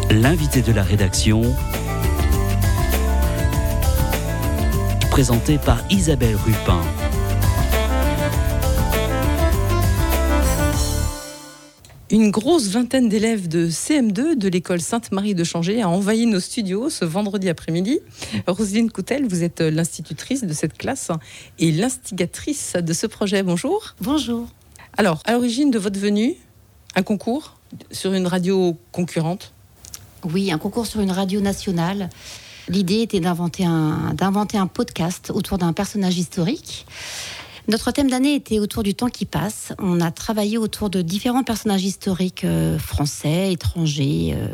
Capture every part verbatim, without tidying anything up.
L'invité de la rédaction, présenté par Isabelle Rupin. Une grosse vingtaine d'élèves de C M deux de l'école Sainte-Marie de Changé a envahi nos studios ce vendredi après-midi. Roselyne Coutel, vous êtes l'institutrice de cette classe et l'instigatrice de ce projet. Bonjour. Bonjour. Alors, à l'origine de votre venue, un concours sur une radio concurrente. Oui, un concours sur une radio nationale. L'idée était d'inventer un, d'inventer un podcast autour d'un personnage historique. Notre thème d'année était autour du temps qui passe. On a travaillé autour de différents personnages historiques euh, français, étrangers. Euh,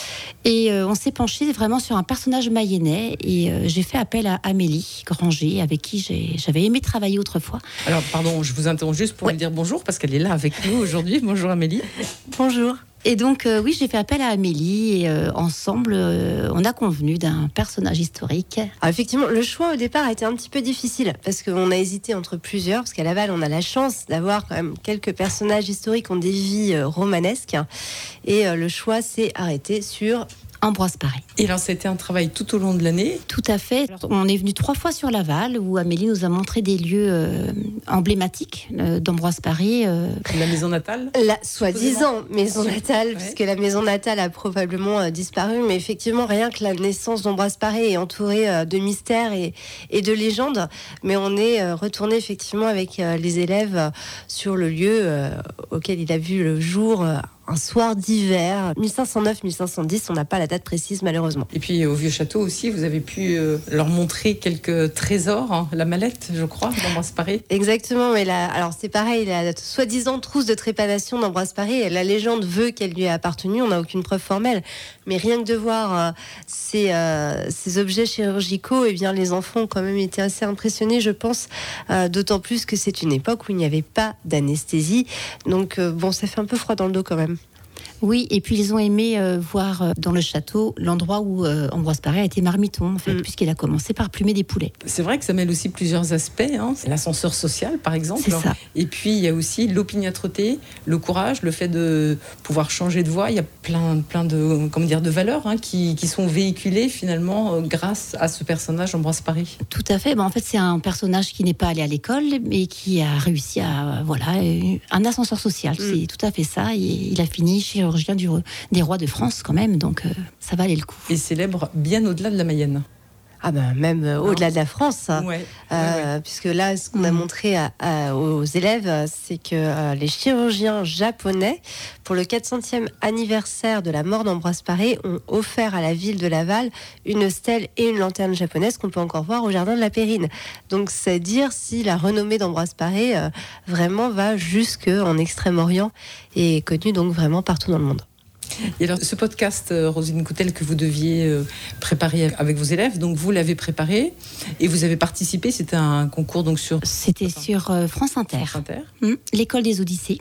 et euh, on s'est penché vraiment sur un personnage mayennais. Et euh, j'ai fait appel à Amélie Granger, avec qui j'ai, j'avais aimé travailler autrefois. Alors, pardon, je vous interromps juste pour ouais. lui dire bonjour, parce qu'elle est là avec nous aujourd'hui. Bonjour Amélie. Bonjour. Et donc, euh, oui, j'ai fait appel à Amélie et euh, ensemble, euh, on a convenu d'un personnage historique. Alors, effectivement, le choix au départ a été un petit peu difficile parce qu'on a hésité entre plusieurs, parce qu'à Laval, on a la chance d'avoir quand même quelques personnages historiques qui ont des vies euh, romanesques. Et euh, le choix s'est arrêté sur Ambroise Paré. Et alors, c'était un travail tout au long de l'année? Tout à fait. Alors, on est venu trois fois sur Laval, où Amélie nous a montré des lieux euh, emblématiques euh, d'Ambroise Paré. Euh... La maison natale? La soi-disant maison natale, ouais. Puisque la maison natale a probablement euh, disparu. Mais effectivement, rien que la naissance d'Ambroise Paré est entourée euh, de mystères et, et de légendes. Mais on est euh, retourné effectivement avec euh, les élèves euh, sur le lieu euh, auquel il a vu le jour euh, un soir d'hiver, mille cinq cent neuf mille cinq cent dix, on n'a pas la date précise malheureusement. Et puis au Vieux Château aussi, vous avez pu euh, leur montrer quelques trésors, hein, la mallette, je crois, d'Ambroise Paré. Exactement, mais la, alors c'est pareil, la soi-disant trousse de trépanation d'Ambroise Paré, la légende veut qu'elle lui ait appartenu, on n'a aucune preuve formelle, mais rien que de voir euh, ces, euh, ces objets chirurgicaux, eh bien les enfants ont quand même été assez impressionnés, je pense, euh, d'autant plus que c'est une époque où il n'y avait pas d'anesthésie, donc euh, bon, ça fait un peu froid dans le dos quand même. Oui, et puis ils ont aimé euh, voir euh, dans le château l'endroit où euh, Ambroise Paré a été marmiton, en fait, mmh. puisqu'il a commencé par plumer des poulets. C'est vrai que ça mêle aussi plusieurs aspects, hein. C'est l'ascenseur social, par exemple. C'est ça. Et puis, il y a aussi l'opiniâtreté, le courage, le fait de pouvoir changer de voix. Il y a plein, plein de, comment dire, de valeurs hein, qui, qui sont véhiculées, finalement, euh, grâce à ce personnage, Ambroise Paré. Tout à fait. Ben, en fait, c'est un personnage qui n'est pas allé à l'école, mais qui a réussi à, euh, voilà, un ascenseur social. Mmh. C'est tout à fait ça. Et il a fini chirurgien Du, des rois de France quand même, donc euh, ça valait le coup. Et célèbre bien au-delà de la Mayenne. Ah ben même euh, au-delà de la France, hein. ouais, euh, ouais, ouais. Puisque là, ce qu'on mmh. a montré à, à, aux élèves, c'est que euh, les chirurgiens japonais, pour le quatre centième anniversaire de la mort d'Ambroise Paré, ont offert à la ville de Laval une stèle et une lanterne japonaise qu'on peut encore voir au jardin de la Périne. Donc c'est dire si la renommée d'Ambroise Paré euh, vraiment va jusqu'en Extrême-Orient et est connue donc vraiment partout dans le monde. Et alors, ce podcast, euh, Roselyne Coutel, que vous deviez euh, préparer avec vos élèves, donc vous l'avez préparé et vous avez participé. C'était un concours donc sur. C'était sur euh, France Inter, France Inter. Mmh, l'école des Odyssées.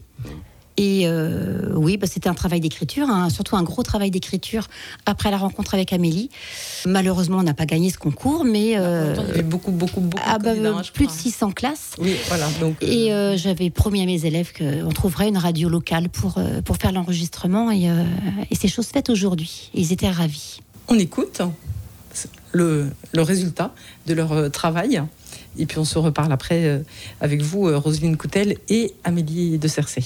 Et euh, oui, bah, c'était un travail d'écriture, hein, surtout un gros travail d'écriture après la rencontre avec Amélie. Malheureusement, on n'a pas gagné ce concours, mais euh, il y avait beaucoup, beaucoup, beaucoup ah, bah, de candidats, plus de six cents classes. Oui, voilà. Donc, et euh, j'avais promis à mes élèves qu'on trouverait une radio locale pour euh, pour faire l'enregistrement, et, euh, et c'est chose faite aujourd'hui. Ils étaient ravis. On écoute le le résultat de leur travail. Et puis on se reparle après avec vous, Roselyne Coutel et Amélie de Cercé.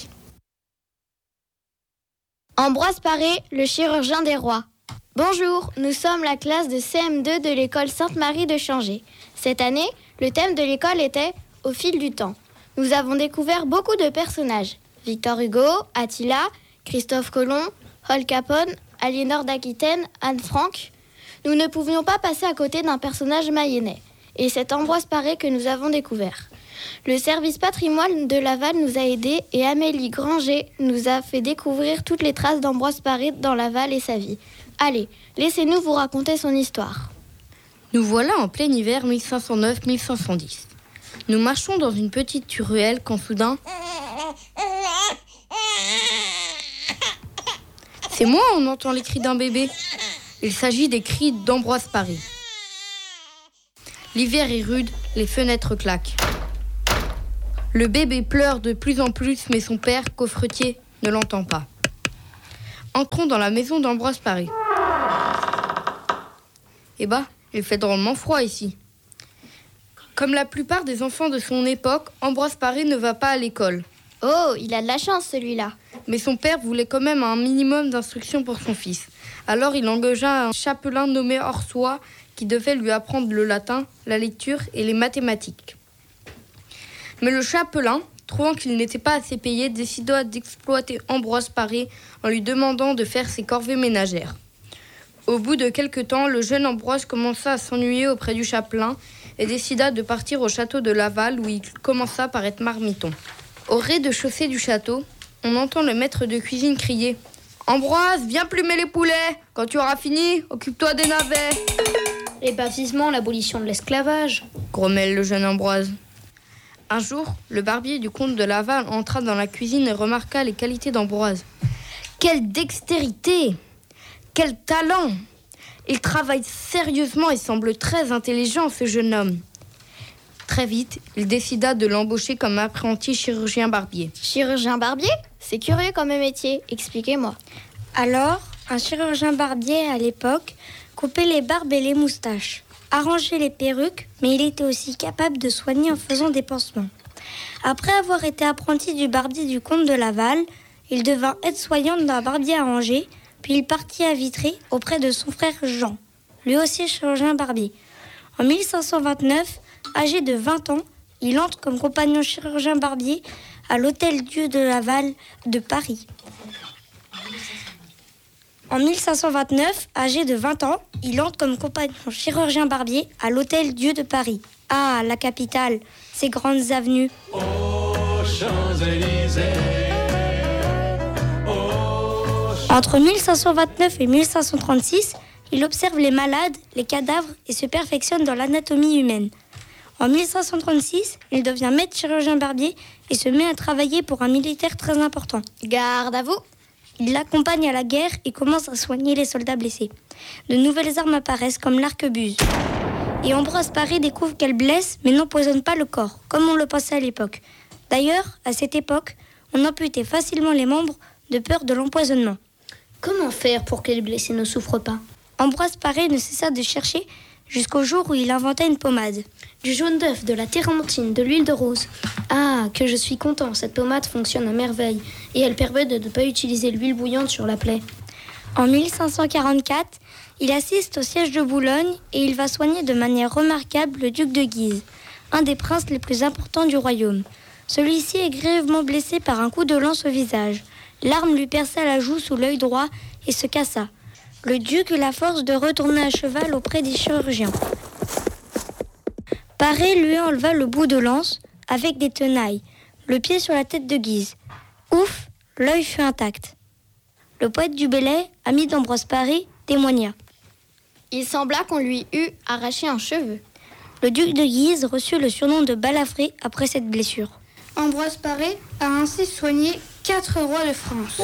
Ambroise Paré, le chirurgien des rois. Bonjour, nous sommes la classe de C M deux de l'école Sainte-Marie de Changé. Cette année, le thème de l'école était « Au fil du temps ». Nous avons découvert beaucoup de personnages. Victor Hugo, Attila, Christophe Colomb, Hall Capone, Aliénor d'Aquitaine, Anne Frank. Nous ne pouvions pas passer à côté d'un personnage mayennais. Et c'est Ambroise Paré que nous avons découvert. Le service patrimoine de Laval nous a aidés et Amélie Granger nous a fait découvrir toutes les traces d'Ambroise Paré dans Laval et sa vie. Allez, laissez-nous vous raconter son histoire. Nous voilà en plein hiver mille cinq cent neuf mille cinq cent dix. Nous marchons dans une petite ruelle quand soudain... C'est moi, on entend les cris d'un bébé. Il s'agit des cris d'Ambroise Paré. L'hiver est rude, les fenêtres claquent. Le bébé pleure de plus en plus, mais son père, coffretier, ne l'entend pas. Entrons dans la maison d'Ambroise Paré. Eh bah, il fait drôlement froid ici. » Comme la plupart des enfants de son époque, Ambroise Paré ne va pas à l'école. Oh, il a de la chance celui-là. Mais son père voulait quand même un minimum d'instruction pour son fils. Alors il engagea un chapelain nommé Orsoy qui devait lui apprendre le latin, la lecture et les mathématiques. Mais le chapelain, trouvant qu'il n'était pas assez payé, décida d'exploiter Ambroise Paré en lui demandant de faire ses corvées ménagères. Au bout de quelque temps, le jeune Ambroise commença à s'ennuyer auprès du chapelain et décida de partir au château de Laval où il commença par être marmiton. Au rez-de-chaussée du château, on entend le maître de cuisine crier « Ambroise, viens plumer les poulets. Quand tu auras fini, occupe-toi des navets. » Et pas vivement l'abolition de l'esclavage, grommelle le jeune Ambroise. Un jour, le barbier du comte de Laval entra dans la cuisine et remarqua les qualités d'Ambroise. Quelle dextérité! Quel talent! Il travaille sérieusement et semble très intelligent, ce jeune homme. Très vite, il décida de l'embaucher comme apprenti chirurgien barbier. Chirurgien barbier? C'est curieux comme métier, expliquez-moi. Alors, un chirurgien barbier à l'époque coupait les barbes et les moustaches, arrangeait les perruques, mais il était aussi capable de soigner en faisant des pansements. Après avoir été apprenti du barbier du comte de Laval, il devint aide-soignant d'un barbier à Angers, puis il partit à Vitry auprès de son frère Jean, lui aussi chirurgien barbier. En mille cinq cent vingt-neuf, âgé de vingt ans, il entre comme compagnon chirurgien barbier à l'Hôtel-Dieu de Laval de Paris. En mille cinq cent vingt-neuf, âgé de vingt ans, il entre comme compagnon chirurgien barbier à l'Hôtel-Dieu de Paris. Ah, la capitale, ses grandes avenues. Aux Champs-Élysées. Aux... Entre mille cinq cent vingt-neuf et mille cinq cent trente-six, il observe les malades, les cadavres et se perfectionne dans l'anatomie humaine. En mille cinq cent trente-six, il devient maître chirurgien barbier et se met à travailler pour un militaire très important. Garde à vous. Il l'accompagne à la guerre et commence à soigner les soldats blessés. De nouvelles armes apparaissent comme l'arquebuse. Et Ambroise Paré découvre qu'elle blesse mais n'empoisonne pas le corps, comme on le pensait à l'époque. D'ailleurs, à cette époque, on amputait facilement les membres de peur de l'empoisonnement. Comment faire pour que les blessés ne souffrent pas? Ambroise Paré ne cessa de chercher jusqu'au jour où il inventa une pommade. Du jaune d'œuf, de la térébenthine, de l'huile de rose. Ah, que je suis content, cette pommade fonctionne à merveille et elle permet de ne pas utiliser l'huile bouillante sur la plaie. En mille cinq cent quarante-quatre, il assiste au siège de Boulogne et il va soigner de manière remarquable le duc de Guise, un des princes les plus importants du royaume. Celui-ci est grièvement blessé par un coup de lance au visage. L'arme lui perça la joue sous l'œil droit et se cassa. Le duc eut la force de retourner à cheval auprès des chirurgiens. Paré lui enleva le bout de lance avec des tenailles, le pied sur la tête de Guise. Ouf, l'œil fut intact. Le poète du Bellay, ami d'Ambroise Paré, témoigna. Il sembla qu'on lui eût arraché un cheveu. Le duc de Guise reçut le surnom de Balafré après cette blessure. Ambroise Paré a ainsi soigné quatre rois de France.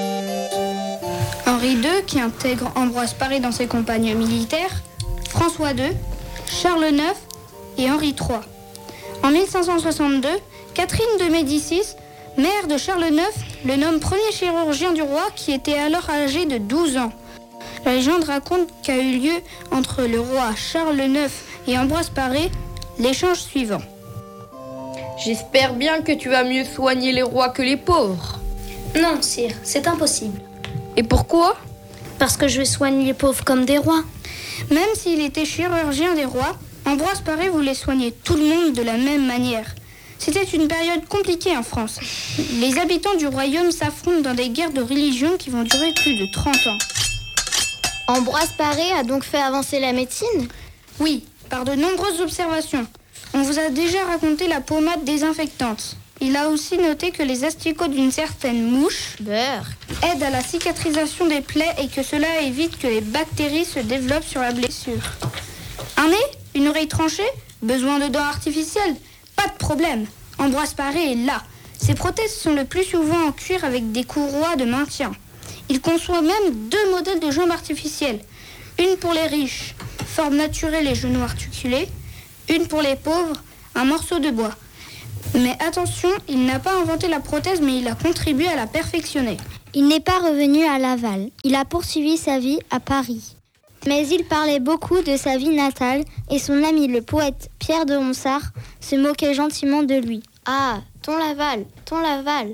Henri deux, qui intègre Ambroise Paré dans ses compagnies militaires, François deux, Charles neuf et Henri trois. En mille cinq cent soixante-deux, Catherine de Médicis, mère de Charles neuf, le nomme premier chirurgien du roi qui était alors âgé de douze ans. La légende raconte qu'a eu lieu entre le roi Charles neuf et Ambroise Paré l'échange suivant. J'espère bien que tu vas mieux soigner les rois que les pauvres. Non, sire, c'est impossible. Et pourquoi? Parce que je soigne les pauvres comme des rois. Même s'il était chirurgien des rois, Ambroise Paré voulait soigner tout le monde de la même manière. C'était une période compliquée en France. Les habitants du royaume s'affrontent dans des guerres de religion qui vont durer plus de trente ans. Ambroise Paré a donc fait avancer la médecine? Oui, par de nombreuses observations. On vous a déjà raconté la pommade désinfectante. Il a aussi noté que les asticots d'une certaine mouche Beurre. aident à la cicatrisation des plaies et que cela évite que les bactéries se développent sur la blessure. Un nez? Une oreille tranchée? Besoin de dents artificielles? Pas de problème. Ambroise Paré est là. Ses prothèses sont le plus souvent en cuir avec des courroies de maintien. Il conçoit même deux modèles de jambes artificielles. Une pour les riches, forme naturelle et genoux articulés. Une pour les pauvres, un morceau de bois. Mais attention, il n'a pas inventé la prothèse, mais il a contribué à la perfectionner. Il n'est pas revenu à Laval. Il a poursuivi sa vie à Paris. Mais il parlait beaucoup de sa vie natale et son ami le poète Pierre de Ronsard se moquait gentiment de lui. Ah, ton Laval, ton Laval,